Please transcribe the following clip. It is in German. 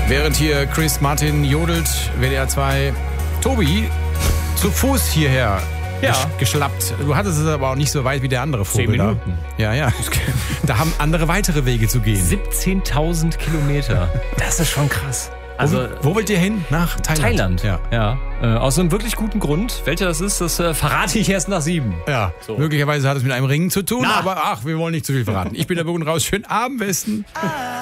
Während hier Chris Martin jodelt, WDR 2 Tobi zu Fuß hierher geschlappt. Du hattest es aber auch nicht so weit wie der andere Vogel. 10 Minuten. Da. Ja. Da haben andere weitere Wege zu gehen. 17.000 Kilometer. Das ist schon krass. Also, wo wollt ihr hin? Nach Thailand? Ja. Aus einem wirklich guten Grund. Welcher das ist, das verrate ich erst nach 7. Ja, so. Möglicherweise hat es mit einem Ring zu tun, aber wir wollen nicht zu viel verraten. Ich bin der Bogen raus. Schönen Abend, Westen.